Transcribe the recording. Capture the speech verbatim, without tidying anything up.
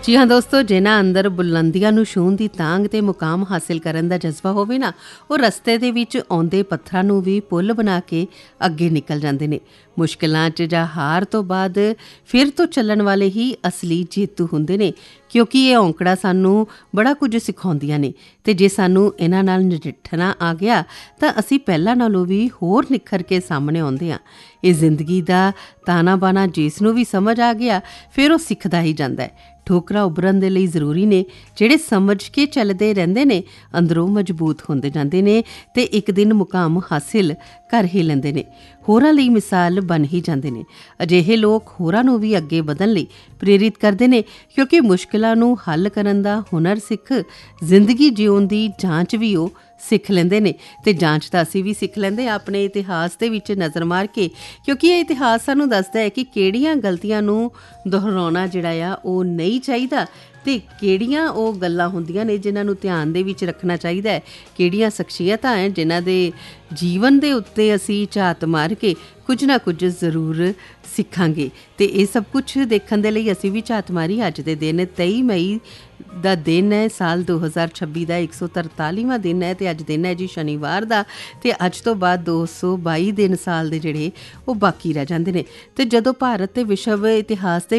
ਜੀ ਹਾਂ ਦੋਸਤੋ, ਜਿਨ੍ਹਾਂ ਅੰਦਰ ਬੁਲੰਦੀਆਂ ਨੂੰ ਛੂਹਣ ਦੀ ਤਾਂਘ ਤੇ ਮੁਕਾਮ ਹਾਸਿਲ ਕਰਨ ਦਾ ਜਜ਼ਬਾ ਹੋਵੇ ਨਾ, ਉਹ ਰਸਤੇ ਦੇ ਵਿੱਚ ਆਉਂਦੇ ਪੱਥਰਾਂ ਨੂੰ ਵੀ ਪੁੱਲ ਬਣਾ ਕੇ ਅੱਗੇ ਨਿਕਲ ਜਾਂਦੇ ਨੇ। ਮੁਸ਼ਕਿਲਾਂ 'ਚ ਜਾਂ ਹਾਰ ਤੋਂ ਬਾਅਦ ਫਿਰ ਤੋਂ ਚੱਲਣ ਵਾਲੇ ਹੀ ਅਸਲੀ ਜੇਤੂ ਹੁੰਦੇ ਨੇ, ਕਿਉਂਕਿ ਇਹ ਔਂਕੜਾ ਸਾਨੂੰ ਬੜਾ ਕੁਝ ਸਿਖਾਉਂਦੀਆਂ ਨੇ ਅਤੇ ਜੇ ਸਾਨੂੰ ਇਹਨਾਂ ਨਾਲ ਨਜਿੱਠਣਾ ਆ ਗਿਆ ਤਾਂ ਅਸੀਂ ਪਹਿਲਾਂ ਨਾਲੋਂ ਵੀ ਹੋਰ ਨਿਖਰ ਕੇ ਸਾਹਮਣੇ ਆਉਂਦੇ ਹਾਂ। ਇਹ ਜ਼ਿੰਦਗੀ ਦਾ ਤਾਣਾ ਬਾਣਾ ਜਿਸ ਨੂੰ ਵੀ ਸਮਝ ਆ ਗਿਆ, ਫਿਰ ਉਹ ਸਿੱਖਦਾ ਹੀ ਜਾਂਦਾ ਹੈ। ਠੋਕਰਾਂ ਉੱਭਰਨ ਦੇ ਲਈ ਜ਼ਰੂਰੀ ਨੇ, ਜਿਹੜੇ ਸਮਝ ਕੇ ਚੱਲਦੇ ਰਹਿੰਦੇ ਨੇ ਅੰਦਰੋਂ ਮਜ਼ਬੂਤ ਹੁੰਦੇ ਜਾਂਦੇ ਨੇ ਅਤੇ ਇੱਕ ਦਿਨ ਮੁਕਾਮ ਹਾਸਿਲ ਕਰ ਹੀ ਲੈਂਦੇ ਨੇ, ਹੋਰਾਂ ਲਈ ਮਿਸਾਲ ਬਣ ਹੀ ਜਾਂਦੇ ਨੇ। ਅਜਿਹੇ ਲੋਕ ਹੋਰਾਂ ਨੂੰ ਵੀ ਅੱਗੇ ਵਧਣ ਲਈ ਪ੍ਰੇਰਿਤ ਕਰਦੇ ਨੇ, ਕਿਉਂਕਿ ਮੁਸ਼ਕਿਲਾਂ ਨੂੰ ਹੱਲ ਕਰਨ ਦਾ ਹੁਨਰ ਸਿੱਖ ਜ਼ਿੰਦਗੀ ਜਿਉਣ ਦੀ ਜਾਂਚ ਵੀ ਉਹ ਸਿੱਖ ਲੈਂਦੇ ਨੇ। ਅਤੇ ਜਾਂਚ ਤਾਂ ਅਸੀਂ ਵੀ ਸਿੱਖ ਲੈਂਦੇ ਹਾਂ ਆਪਣੇ ਇਤਿਹਾਸ ਦੇ ਵਿੱਚ ਨਜ਼ਰ ਮਾਰ ਕੇ, ਕਿਉਂਕਿ ਇਹ ਇਤਿਹਾਸ ਸਾਨੂੰ ਦੱਸਦਾ ਹੈ ਕਿ ਕਿਹੜੀਆਂ ਗਲਤੀਆਂ ਨੂੰ ਦੁਹਰਾਉਣਾ ਜਿਹੜਾ ਆ ਉਹ ਨਹੀਂ ਚਾਹੀਦਾ ਅਤੇ ਕਿਹੜੀਆਂ ਉਹ ਗੱਲਾਂ ਹੁੰਦੀਆਂ ਨੇ ਜਿਨ੍ਹਾਂ ਨੂੰ ਧਿਆਨ ਦੇ ਵਿੱਚ ਰੱਖਣਾ ਚਾਹੀਦਾ ਹੈ, ਕਿਹੜੀਆਂ ਸ਼ਖਸੀਅਤਾਂ ਹੈ ਜਿਨ੍ਹਾਂ ਦੇ ਜੀਵਨ ਦੇ ਉੱਤੇ ਅਸੀਂ ਝਾਤ ਮਾਰ ਕੇ ਕੁਝ ਨਾ ਕੁਝ ਜ਼ਰੂਰ ਸਿੱਖਾਂਗੇ। ਅਤੇ ਇਹ ਸਭ ਕੁਛ ਦੇਖਣ ਦੇ ਲਈ ਅਸੀਂ ਵੀ ਝਾਤ ਮਾਰੀ। ਅੱਜ ਦੇ ਦਿਨ ਤੇਈ ਮਈ ਦਾ ਦਿਨ ਹੈ, ਸਾਲ ਦੋ ਹਜ਼ਾਰ ਛੱਬੀ ਦਾ ਇੱਕ ਸੌ ਤਰਤਾਲੀਵਾਂ ਦਿਨ ਹੈ ਅਤੇ ਅੱਜ ਦਿਨ ਹੈ ਜੀ ਸ਼ਨੀਵਾਰ ਦਾ। ਅਤੇ ਅੱਜ ਤੋਂ ਬਾਅਦ ਦੋ ਸੌ ਬਾਈ ਦਿਨ ਸਾਲ ਦੇ ਜਿਹੜੇ ਉਹ ਬਾਕੀ ਰਹਿ ਜਾਂਦੇ ਨੇ। ਅਤੇ ਜਦੋਂ ਭਾਰਤ ਅਤੇ ਵਿਸ਼ਵ ਇਤਿਹਾਸ ਦੇ